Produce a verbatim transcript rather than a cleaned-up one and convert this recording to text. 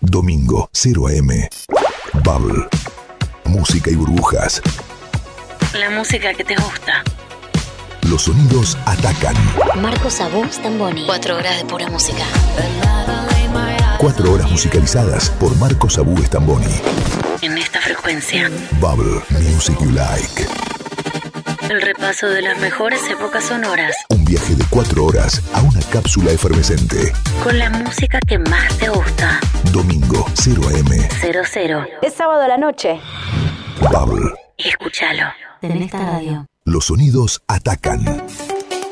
Domingo, cero a eme. Bubble. Música y burbujas. La música que te gusta. Los sonidos atacan. Marco Sabú Stamboni. Cuatro horas de pura música. Cuatro horas musicalizadas por Marco Sabú Stamboni. En esta frecuencia. Bubble Music You Like. El repaso de las mejores épocas sonoras. Un viaje de cuatro horas a una cápsula efervescente. Con la música que más te gusta. Domingo, cero a eme. Cero cero. Es sábado a la noche. Bubble. Escúchalo. En esta radio. Los sonidos atacan.